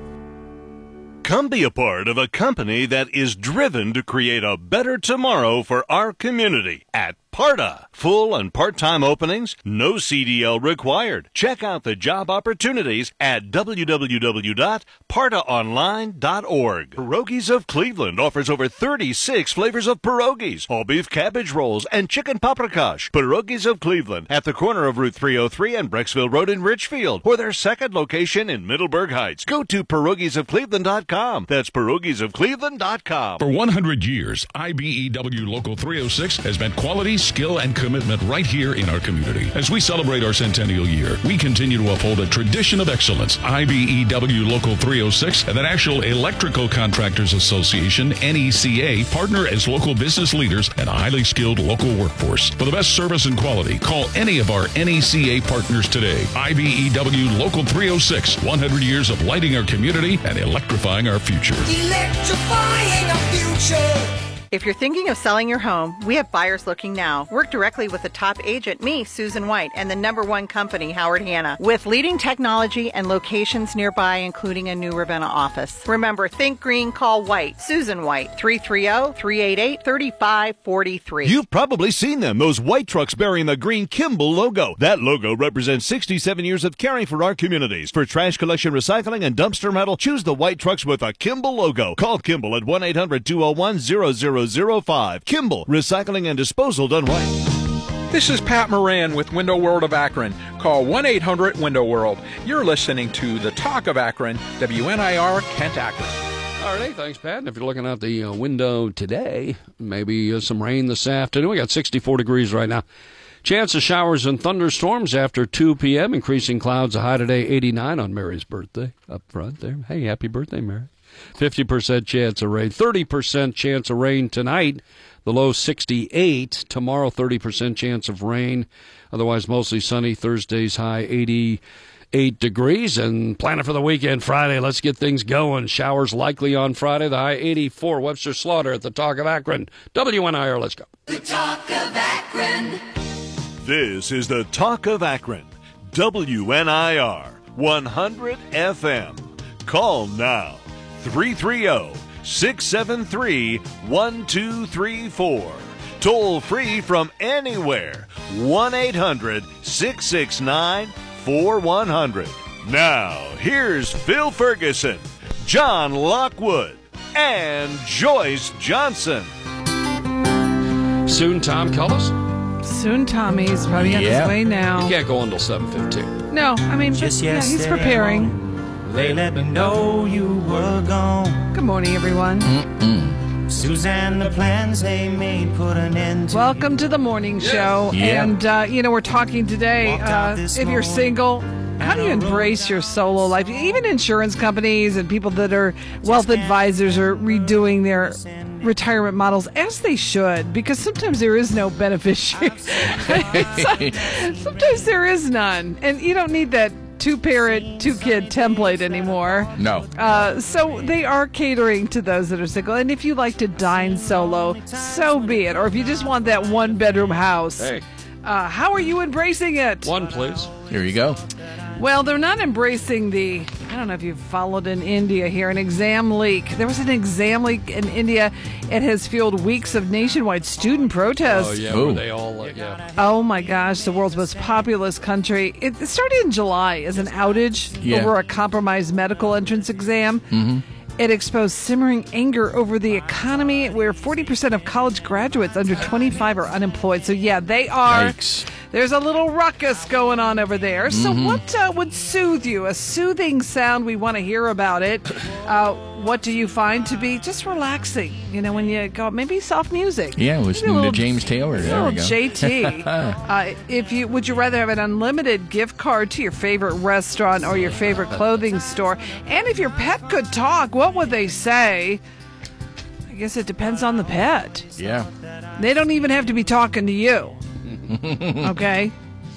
C: Come be a part of a company that is driven to create a better tomorrow for our community at Parta. Full and part-time openings, no C D L required. Check out the job opportunities at w w w dot parta online dot org. Pierogies of Cleveland offers over thirty-six flavors of pierogies, all beef cabbage rolls, and chicken paprikash. Pierogies of Cleveland at the corner of Route three oh three and Brecksville Road in Richfield, or their second location in Middleburg Heights. Go to pierogies of cleveland dot com. That's pierogies of cleveland dot com.
N: For one hundred years, I B E W Local three oh six has meant quality, skill, and commitment right here in our community. As we celebrate our centennial year, we continue to uphold a tradition of excellence. I B E W Local three oh six and the National Electrical Contractors Association, N E C A, partner as local business leaders and a highly skilled local workforce. For the best service and quality, call any of our N E C A partners today. I B E W Local three oh six, one hundred years of lighting our community and electrifying our future.
O: Electrifying our future. If you're thinking of selling your home, we have buyers looking now. Work directly with the top agent, me, Susan White, and the number one company, Howard Hanna, with leading technology and locations nearby, including a new Ravenna office. Remember, think green, call White. Susan White, three three zero, three eight eight, three five four three.
C: You've probably seen them, those white trucks bearing the green Kimball logo. That logo represents sixty-seven years of caring for our communities. For trash collection, recycling, and dumpster metal, choose the white trucks with a Kimball logo. Call Kimball at one eight hundred, two oh one, zero zero zero five. Kimball, recycling and disposal done right.
L: This is Pat Moran with Window World of Akron. Call one eight hundred window world. You're listening to The Talk of Akron, W N I R, Kent, Akron.
A: All right, thanks, Pat. And if you're looking out the uh, window today, maybe uh, some rain this afternoon. We got sixty-four degrees right now. Chance of showers and thunderstorms after two p.m. Increasing clouds, a high today, eighty-nine on Mary's birthday up front there. Hey, happy birthday, Mary. fifty percent chance of rain. thirty percent chance of rain tonight. The low sixty-eight. Tomorrow, thirty percent chance of rain. Otherwise, mostly sunny. Thursday's high eighty-eight degrees. And planning for the weekend, Friday. Let's get things going. Showers likely on Friday. The high eighty-four. Webster Slaughter at the Talk of Akron. W N I R, let's go.
B: The Talk of Akron.
C: This is the Talk of Akron. W N I R, one hundred F M. Call now. three three zero, six seven three, one two three four. Toll free from anywhere. one eight hundred, six six nine, four one zero zero. Now, here's Phil Ferguson, John Lockwood, and Joyce Johnson.
A: Soon, Tom Cullis.
E: Soon, Tommy's probably on
A: Yeah.
E: his way now.
A: You can't go until seven fifteen.
E: No, I mean,
P: Just
E: yeah, he's
P: yesterday
E: preparing.
P: They let me know you were gone.
E: Good morning, everyone.
P: Suzanne, the plans they made put an end to.
E: Welcome to the morning show.
P: Yeah.
E: And, uh, you know, we're talking today,
P: Walked out
E: uh,
P: this
E: if you're
P: morning
E: single, how do you embrace your solo life? Even insurance companies and people that are wealth advisors are redoing their retirement models, as they should, because sometimes there is no beneficiary. Sometimes there is none. And you don't need that two-parent, two-kid template anymore.
F: No.
E: Uh, so they are catering to those that are single. And if you like to dine solo, so be it. Or if you just want that one-bedroom house,
A: Hey.
E: Uh, how are you embracing it?
A: One, please.
F: Here you go.
E: Well, they're not embracing the, I don't know if you've followed in India here, an exam leak. There was an exam leak in India. It has fueled weeks of nationwide student protests.
A: Oh, yeah, were they all, uh, yeah.
E: Oh, my gosh, the world's most populous country. It, it started in July as an outage
F: Yeah.
E: over a compromised medical entrance exam.
F: Mm-hmm.
E: It exposed simmering anger over the economy, where forty percent of college graduates under twenty-five are unemployed. So, yeah, they are.
F: Yikes.
E: There's a little ruckus going on over there. So
F: Mhm.
E: what uh, would soothe you? A soothing sound. We want to hear about it. Uh, what do you find to be just relaxing? You know, when you go, maybe soft music.
F: Yeah,
E: Maybe a
F: listening
E: little-
F: to James Taylor.
E: a
F: There
E: little
F: we go.
E: J T. uh, if you would you rather have an unlimited gift card to your favorite restaurant or your favorite clothing store? And if your pet could talk, what would they say? I guess it depends on the pet.
F: Yeah.
E: They don't even have to be talking to you. Okay?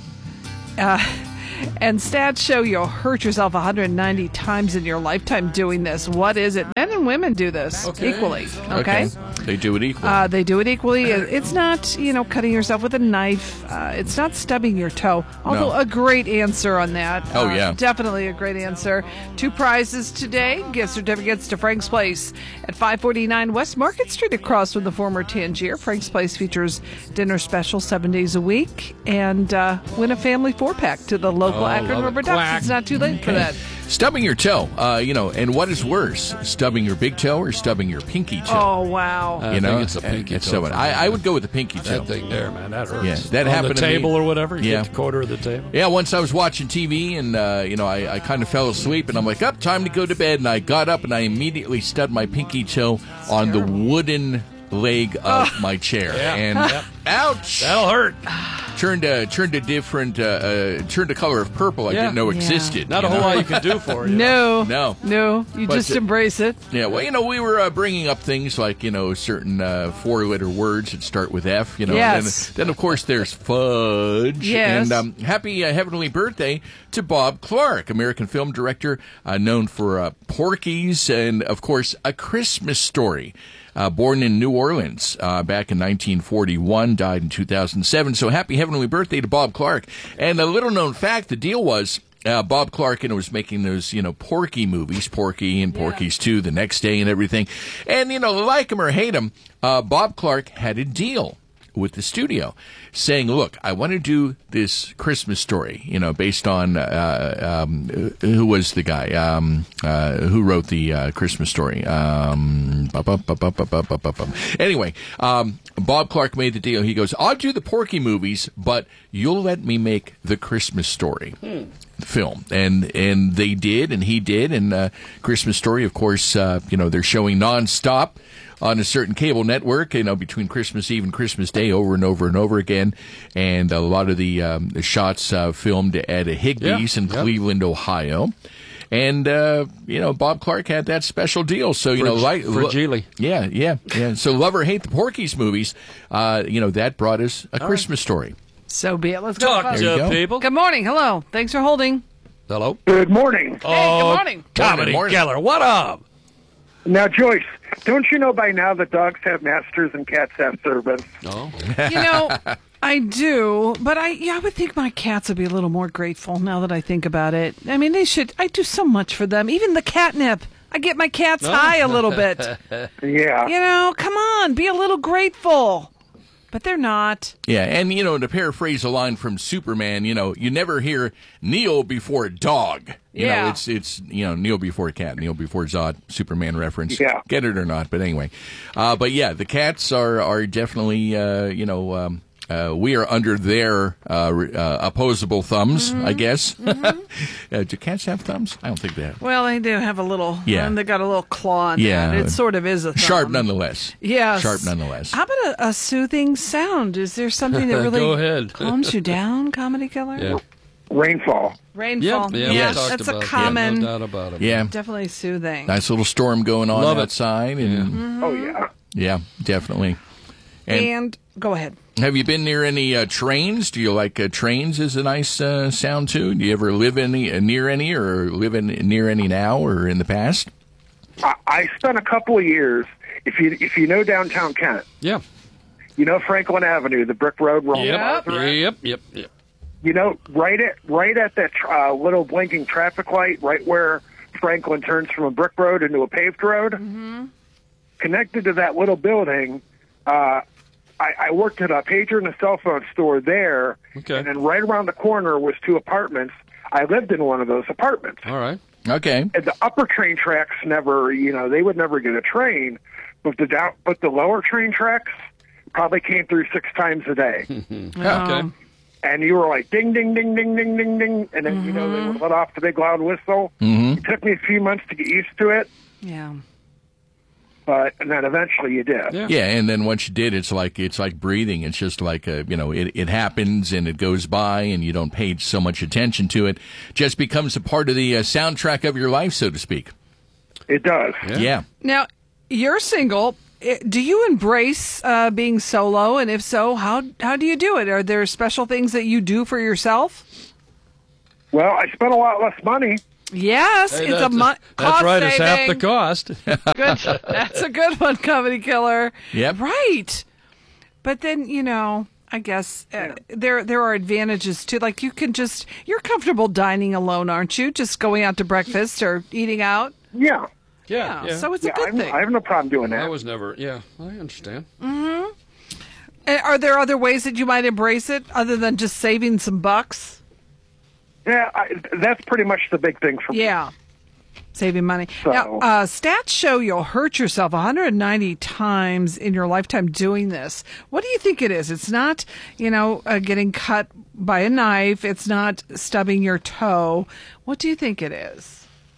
E: Uh, and stats show you'll hurt yourself one hundred ninety times in your lifetime doing this. What is it? Men and women do this equally. Okay?
F: They do it equally.
E: Uh, they do it equally. It's not, you know, cutting yourself with a knife. Uh, it's not stubbing your toe. Although
F: No.
E: a great answer on that.
F: Oh,
E: Uh,
F: yeah.
E: Definitely a great answer. Two prizes today. Gift certificates to Frank's Place at five forty-nine West Market Street across from the former Tangier. Frank's Place features dinner special seven days a week. And uh, win a family four-pack to the local
F: Oh,
E: Akron
F: love it.
E: River Ducks.
F: Quack.
E: It's not too late for that.
F: Stubbing your toe, uh, you know, and what is worse, stubbing your big toe or stubbing your pinky toe?
E: Oh, wow.
A: I
F: you know,
A: think it's a pinky
F: It's
A: toe
F: so-
A: for
F: I,
A: me.
F: I would go with the pinky toe.
A: That thing there, man, that hurts.
F: Yeah, that
A: On
F: happened
A: the
F: to me.
A: table or whatever. You
F: Yeah.
A: get the quarter of the table.
F: Yeah, once I was watching T V and, uh, you know, I, I kind of fell asleep and I'm like, up, time to go to bed. And I got up and I immediately stubbed my pinky toe on the wooden leg of my chair.
A: Yeah.
F: And
A: Yep.
F: ouch!
A: That'll hurt.
F: Turned a turned a different uh, uh, turned a color of purple I
A: Yeah.
F: didn't know
A: Yeah.
F: existed.
A: Not
F: you
A: a whole
F: know?
A: lot you can do for it.
E: No.
F: No.
E: No. You
F: But,
E: just
F: uh,
E: embrace it.
F: Yeah, well, you know, we were uh, bringing up things like, you know, certain uh, four-letter words that start with F, you know.
E: Yes.
F: And then, then, of course, there's fudge.
E: Yes.
F: And um, happy uh, heavenly birthday to Bob Clark, American film director uh, known for uh, Porky's and, of course, A Christmas Story. Uh, born in New Orleans uh, back in nineteen forty-one, died in two thousand seven. So happy heavenly birthday to Bob Clark. And a little-known fact, the deal was uh, Bob Clark, you know, was making those, you know, Porky movies, Porky and Porky's two, The Next Day and everything. And, you know, like him or hate him, uh, Bob Clark had a deal with the studio saying, look, I want to do this Christmas Story, you know, based on, uh, um, who was the guy, um, uh, who wrote the uh, Christmas Story? Um, bu- bu- bu- bu- bu- bu- bu- bu- bu- anyway, um, Bob Clark made the deal. He goes, I'll do the Porky movies, but you'll let me make the Christmas Story.
A: Hmm.
F: Film and and they did and he did and uh, Christmas Story, of course, uh, you know, they're showing nonstop on a certain cable network, you know, between Christmas Eve and Christmas Day, over and over and over again. And a lot of the, um, the shots uh, filmed at a Higbee's
A: Yeah,
F: in
A: yep.
F: Cleveland, Ohio. And, uh, you know, Bob Clark had that special deal. So, you know,
A: Frag-
F: like.
A: fragile.
F: Yeah, yeah, yeah. So, love or hate the Porky's movies, uh, you know, that brought us a
E: All
F: Christmas Story.
E: So be it. Let's go.
A: Talk
E: Folks.
F: There you
A: to
F: go.
A: people.
E: Good morning. Hello. Thanks for holding.
A: Hello.
Q: Good morning.
E: Hey, good morning.
A: Comedy
F: Morning.
A: Keller. What up?
Q: Now, Joyce, don't you know by now that dogs have masters and cats have servants?
A: No.
E: You know, I do, but I yeah, I would think my cats would be a little more grateful now that I think about it. I mean, they should. I do so much for them. Even the catnip. I get my cats high a little bit.
Q: Yeah.
E: You know, come on, be a little grateful. But they're not.
F: Yeah, and, you know, to paraphrase a line from Superman, you know, you never hear kneel before dog. You
E: Yeah.
F: know, it's, it's you know, kneel before cat, kneel before Zod, Superman reference.
Q: Yeah.
F: Get it or not, but anyway. Uh, but, yeah, the cats are, are definitely, uh, you know, um, uh, we are under their uh, re- uh, opposable thumbs,
E: Mm-hmm.
F: I guess. uh, do cats have thumbs? I don't think they have.
E: Well, they do have a little.
F: Yeah.
E: And they got a little claw on
F: Yeah.
E: that. It sort of is a thumb.
F: Sharp nonetheless.
E: Yes.
F: Sharp nonetheless.
E: How about a, a soothing sound? Is there something that really
A: Go ahead.
E: calms you down, Comedy Killer?
A: Yeah.
Q: Rainfall.
E: Rainfall.
A: Yep. Yeah,
F: Yes.
A: we talked
E: That's
A: about
E: a common.
A: that. No doubt about it.
F: Yeah.
E: Definitely soothing.
F: Nice little storm going on
A: Love it.
F: outside. And,
E: Mm-hmm.
Q: Oh, yeah.
F: yeah, definitely. And,
E: And go ahead.
F: have you been near any uh, trains? Do you like uh, trains as a nice uh, sound too? Do you ever live any uh, near any or live in near any now or in the past?
Q: I, I spent a couple of years, if you if you know downtown Kent,
A: Yeah.
Q: You know Franklin Avenue, the brick road where all the
A: Yep,
Q: bars are at?
A: yep, yep, yep.
Q: You know, right at right at that uh, little blinking traffic light, right where Franklin turns from a brick road into a paved road,
E: Mm-hmm.
Q: connected to that little building, uh, I, I worked at a pager and a cell phone store there,
A: Okay.
Q: and then right around the corner was two apartments. I lived in one of those apartments.
A: All right.
F: Okay.
Q: And the upper train tracks never, you know, they would never get a train, but the down, but the lower train tracks probably came through six times a day.
A: Okay.
Q: And you were like, ding, ding, ding, ding, ding, ding, ding. And then, you know, they would let off the big loud whistle.
F: Mhm.
Q: It took me a few months to get used to it,
E: Yeah.
Q: but and then eventually you did.
F: Yeah, and then once you did, it's like it's like breathing. It's just like a, you know, it, it happens and it goes by, and you don't pay so much attention to it. Just becomes a part of the uh, soundtrack of your life, so to speak.
Q: It does.
F: Yeah.
E: Now, you're single. I- Do you embrace uh, being solo? And if so, how how do you do it? Are there special things that you do for yourself?
Q: Well, I spent a lot less money.
E: Yes,
A: Hey,
E: it's a
A: that's-
E: mo-
A: That's
E: cost
A: right. It's half the
E: saving.
A: cost.
E: Good. That's a good one, Comedy Killer.
F: Yep.
E: Right. But then, you know, I guess uh, there there are advantages too. Like you can just you're comfortable dining alone, aren't you? Just going out to breakfast or eating out.
Q: Yeah.
A: Yeah.
E: Yeah, so it's a
Q: Yeah,
E: good
Q: I'm-
E: thing.
Q: I have no problem doing that.
A: I was never. Yeah, I understand.
E: Mm-hmm. And are there other ways that you might embrace it other than just saving some bucks?
Q: Yeah, I, that's pretty much the big thing for me.
E: Yeah. Saving money.
Q: So-
E: Now, uh, stats show you'll hurt yourself one hundred ninety times in your lifetime doing this. What do you think it is? It's not, you know, uh, getting cut by a knife. It's not stubbing your toe. What do you think it is?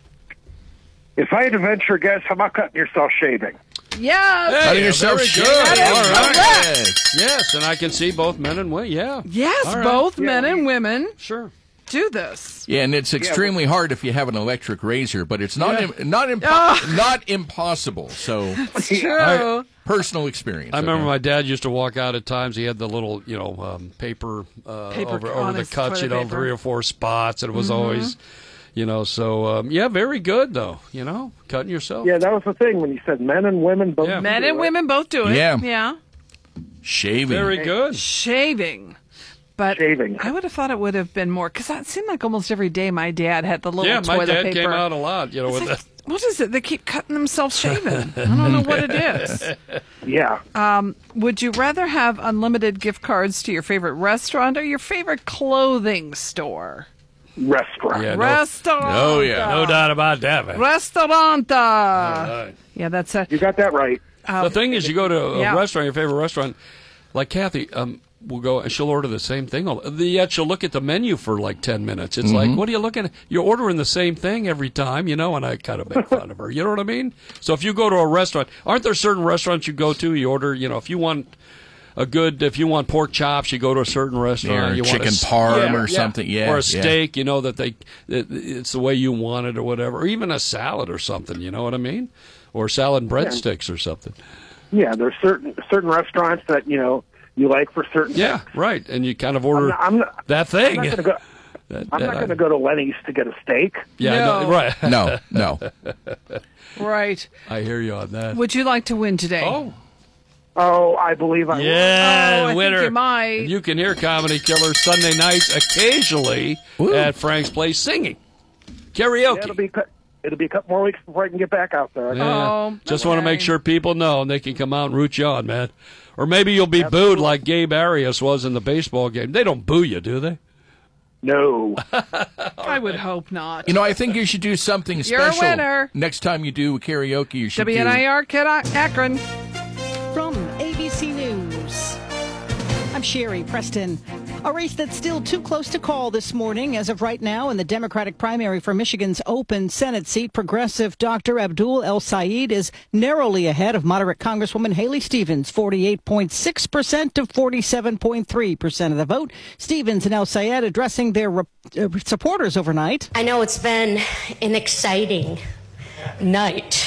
Q: If I had to venture a guess, how about cutting yourself shaving?
E: Yes.
F: Cutting yourself
A: very
F: short.
A: good.
E: That is
A: All right.
E: correct.
A: Yes, and I can see both men and women. Yeah.
E: Yes,
A: All right.
E: both men and women
A: Sure.
E: do this.
F: Yeah, and it's extremely hard if you have an electric razor, but it's not
A: Yeah.
F: im- not impo-
E: Ah.
F: not impossible. So
E: It's true.
A: I-
F: personal experience.
A: I remember
F: okay?
A: my dad used to walk out at times. He had the little, you know, um, paper, uh,
E: Paper
A: over,
E: on
A: over the
E: his
A: cuts, you
E: toilet
A: know,
E: paper.
A: three or four spots, and it was
E: Mhm.
A: always, you know, so um, yeah, very good though. You know, cutting yourself.
Q: Yeah, that was the thing when you said men and women both.
A: Yeah.
E: Men
Q: do
E: and
Q: it.
E: women both do it.
F: Yeah.
E: Yeah.
F: Shaving.
A: Very good.
E: Shaving. But
Q: Shaving.
E: I would have thought it would have been more because it seemed like almost every day my dad had the little
A: Yeah, my
E: toilet
A: dad
E: paper.
A: came out a lot. You know,
E: It's
A: with
E: like,
A: that.
E: what is it? They keep cutting themselves shaving. I don't know what it is.
Q: Yeah.
E: Um, would you rather have unlimited gift cards to your favorite restaurant or your favorite clothing store?
Q: Restaurant.
A: Yeah, no,
E: Restaurant.
F: Oh, yeah.
A: no doubt about that. Man.
E: Restaurant.
A: All right.
E: Yeah, that's a.
Q: You got that right.
A: The thing is, you go to a
E: yeah.
A: restaurant, your favorite restaurant, like Kathy, um, will go and she'll order the same thing. all- Yet she'll look at the menu for like ten minutes. It's like, what are you looking at? You're ordering the same thing every time, you know, and I kind of make fun of her. You know what I mean? So if you go to a restaurant, aren't there certain restaurants you go to, you order, you know, if you want a good, if you want pork chops, you go to a certain restaurant.
F: Yeah, or
A: you want
F: chicken
A: a s-
F: parm
A: yeah,
F: or
A: yeah.
F: something, yeah,
A: Or a
F: yeah.
A: steak, you know, that they, it, it's the way you want it or whatever. Or even a salad or something, you know what I mean? Or salad and breadsticks or something.
Q: Yeah, there's certain certain restaurants that you know you like for certain.
A: Yeah,
Q: things.
A: right. And you kind of order
Q: I'm not, I'm not,
A: that thing.
Q: I'm not going to go.
A: That-
Q: I'm
A: that
Q: not
A: I-
Q: going to go to Lenny's to get a steak.
A: Yeah,
E: No.
A: no, right.
F: No, no.
E: Right.
A: I hear you on that.
E: Would you like to win today?
A: Oh,
Q: Oh, I believe I
A: yeah,
E: Oh, I think
A: winner.
E: you might.
A: And you can hear Comedy Killer Sunday nights occasionally at Frank's Place singing
Q: will. Yeah,
A: karaoke.
Q: it'll be cut- it'll be a couple more weeks before I can get back out there.
A: Yeah.
E: Oh,
A: Just want to
E: okay.
A: make sure people know and they can come out and root you on, man. Or maybe you'll be booed like Gabe Arias was in the baseball game. They don't boo you, do they?
Q: No.
E: I would hope not.
F: You know, I think you should do something
E: You're a
F: special.
E: winner.
F: Next time you do karaoke, you should
E: W N I
F: do...
E: R Kid Akron.
R: From A B C News, I'm Sherry Preston. A race that's still too close to call this morning. As of right now, in the Democratic primary for Michigan's open Senate seat, progressive Doctor Abdul El Sayed is narrowly ahead of moderate Congresswoman Haley Stevens, forty-eight point six percent to forty-seven point three percent of the vote. Stevens and El Sayed addressing their rep- uh, supporters overnight.
S: I know it's been an exciting night.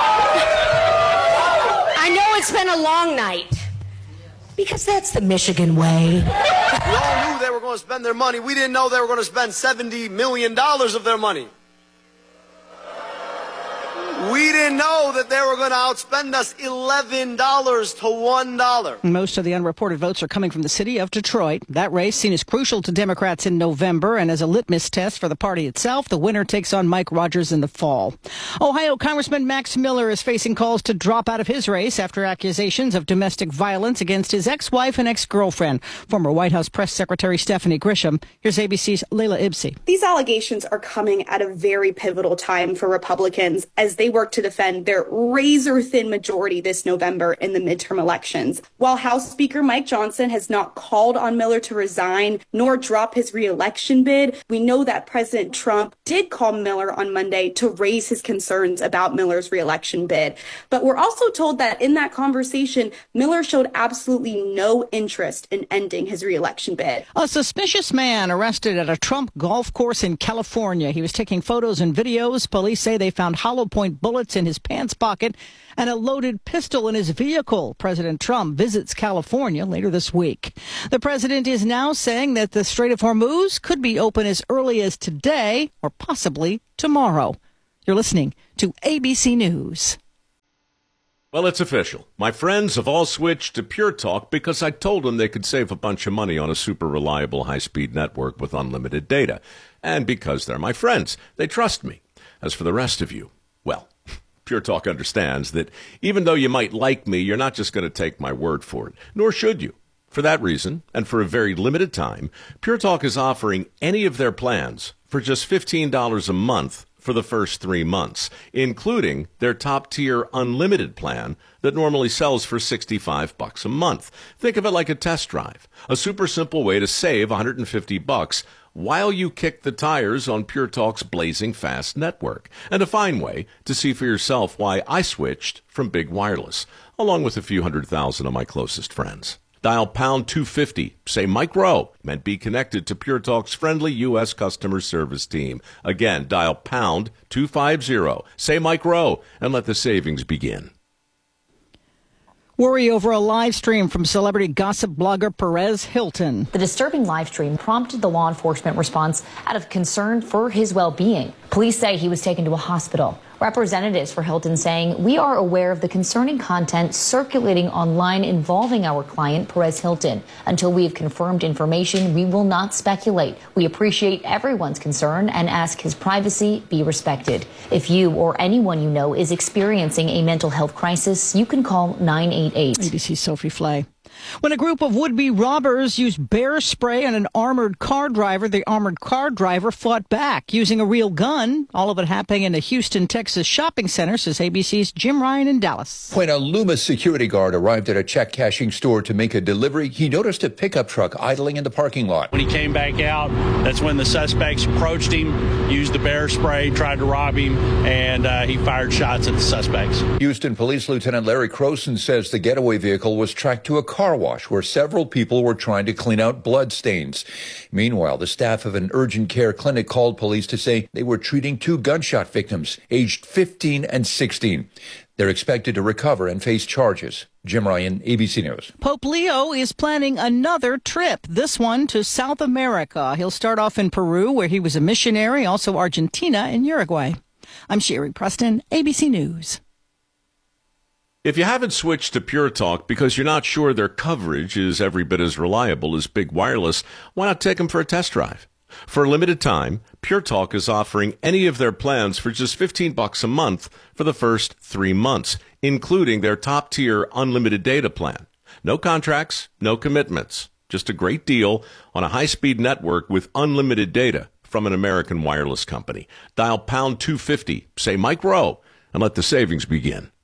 S: I know it's been a long night. Because that's the Michigan way.
T: We all knew they were going to spend their money. We didn't know they were going to spend seventy million dollars of their money. We didn't know that they were going to outspend us eleven dollars to one dollar.
R: Most of the unreported votes are coming from the city of Detroit. That race seen as crucial to Democrats in November, and as a litmus test for the party itself, the winner takes on Mike Rogers in the fall. Ohio Congressman Max Miller is facing calls to drop out of his race after accusations of domestic violence against his ex-wife and ex-girlfriend. Former White House Press Secretary Stephanie Grisham. Here's A B C's Layla Ibsi.
U: These allegations are coming at a very pivotal time for Republicans as they work to defend their razor-thin majority this November in the midterm elections. While House Speaker Mike Johnson has not called on Miller to resign nor drop his re-election bid, we know that President Trump did call Miller on Monday to raise his concerns about Miller's re-election bid. But we're also told that in that conversation, Miller showed absolutely no interest in ending his re-election bid.
R: A suspicious man arrested at a Trump golf course in California. He was taking photos and videos. Police say they found hollow point bullets in his pants pocket and a loaded pistol in his vehicle. President Trump visits California later this week. The president is now saying that the Strait of Hormuz could be open as early as today or possibly tomorrow. You're listening to A B C News.
V: Well, it's official. My friends have all switched to Pure Talk because I told them they could save a bunch of money on a super reliable high-speed network with unlimited data. And because they're my friends, they trust me. As for the rest of you, well, Pure Talk understands that even though you might like me, you're not just going to take my word for it, nor should you. For that reason, and for a very limited time, Pure Talk is offering any of their plans for just fifteen dollars a month for the first three months, including their top-tier unlimited plan that normally sells for sixty-five bucks a month. Think of it like a test drive, a super simple way to save one hundred fifty bucks while you kick the tires on Pure Talk's blazing fast network, and a fine way to see for yourself why I switched from Big Wireless, along with a few hundred thousand of my closest friends. Dial pound two fifty, say Mike Rowe, and be connected to Pure Talk's friendly U S customer service team. Again, dial pound two fifty, say Mike Rowe, and let the savings begin.
R: Worry over a live stream from celebrity gossip blogger Perez Hilton.
W: The disturbing live stream prompted the law enforcement response out of concern for his well-being. Police say he was taken to a hospital. Representatives for Hilton saying, we are aware of the concerning content circulating online involving our client, Perez Hilton. Until we have confirmed information, we will not speculate. We appreciate everyone's concern and ask his privacy be respected. If you or anyone you know is experiencing a mental health crisis, you can call nine eight eight.
R: A B C's Sophie Flay. When a group of would-be robbers used bear spray on an armored car driver, the armored car driver fought back using a real gun. All of it happening in a Houston, Texas shopping center, says A B C's Jim Ryan in Dallas.
X: When a Loomis security guard arrived at a check-cashing store to make a delivery, he noticed a pickup truck idling in the parking lot.
Y: When he came back out, that's when the suspects approached him, used the bear spray, tried to rob him, and uh, he fired shots at the suspects.
X: Houston Police Lieutenant Larry Croson says the getaway vehicle was tracked to a car wash where several people were trying to clean out blood stains. Meanwhile, the staff of an urgent care clinic called police to say they were treating two gunshot victims, aged fifteen and sixteen. They're expected to recover and face charges. Jim Ryan, A B C News.
R: Pope Leo is planning another trip, this one to South America. He'll start off in Peru, where he was a missionary, also Argentina and Uruguay. I'm Sherry Preston, A B C News.
V: If you haven't switched to Pure Talk because you're not sure their coverage is every bit as reliable as Big Wireless, why not take them for a test drive? For a limited time, Pure Talk is offering any of their plans for just fifteen bucks a month for the first three months, including their top-tier unlimited data plan. No contracts, no commitments, just a great deal on a high-speed network with unlimited data from an American wireless company. Dial pound two fifty, say Mike Rowe, and let the savings begin.